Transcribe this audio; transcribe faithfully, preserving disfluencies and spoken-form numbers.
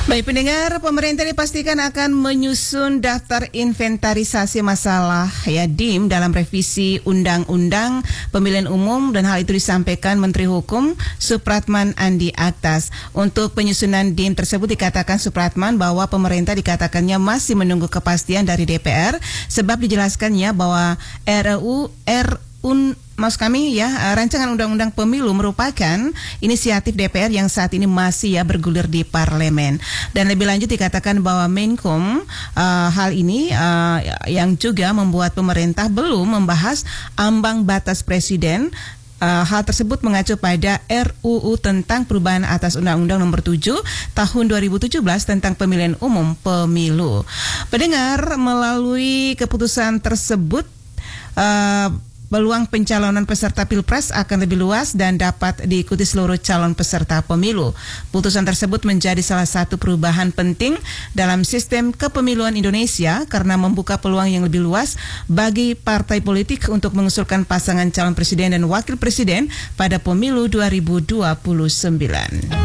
Baik pendengar, pemerintah dipastikan akan menyusun daftar inventarisasi masalah ya D I M dalam revisi Undang-Undang Pemilihan Umum, dan hal itu disampaikan Menteri Hukum Supratman Andi Aktas. Untuk penyusunan D I M tersebut dikatakan Supratman bahwa pemerintah dikatakannya masih menunggu kepastian dari D P R, sebab dijelaskannya bahwa R U R Un Maksud kami ya, rancangan undang-undang pemilu merupakan inisiatif D P R yang saat ini masih ya bergulir di parlemen. Dan lebih lanjut dikatakan bahwa Menkom uh, hal ini uh, yang juga membuat pemerintah belum membahas ambang batas presiden. Uh, hal tersebut mengacu pada R U U tentang perubahan atas Undang-Undang Nomor tujuh Tahun dua ribu tujuh belas tentang Pemilihan Umum Pemilu. Pendengar, melalui keputusan tersebut uh, peluang pencalonan peserta Pilpres akan lebih luas dan dapat diikuti seluruh calon peserta pemilu. Putusan tersebut menjadi salah satu perubahan penting dalam sistem kepemiluan Indonesia karena membuka peluang yang lebih luas bagi partai politik untuk mengusulkan pasangan calon presiden dan wakil presiden pada pemilu dua ribu dua puluh sembilan.